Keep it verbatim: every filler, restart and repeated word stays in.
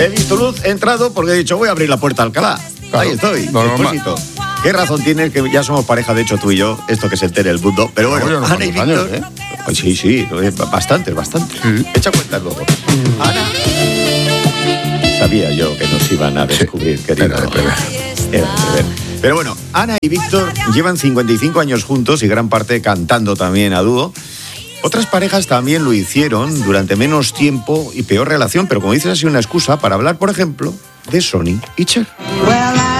He visto luz, he entrado porque he dicho, voy a abrir la puerta a Alcalá. Claro, ahí estoy, depósito. ¿Qué razón tienes que ya somos pareja, de hecho, tú y yo, esto que se entere el mundo? Pero bueno, no, Ana y Víctor... Años, ¿eh? Pues sí, sí, bastante, bastante. Sí. Echa cuentas luego. Ana... Sabía yo que nos iban a descubrir, sí, querido. Era de prever. Era de prever. Pero bueno, Ana y Víctor llevan cincuenta y cinco años juntos y gran parte cantando también a dúo. Otras parejas también lo hicieron durante menos tiempo y peor relación, pero como dices, ha sido una excusa para hablar, por ejemplo, de Sonny y Cher. Well,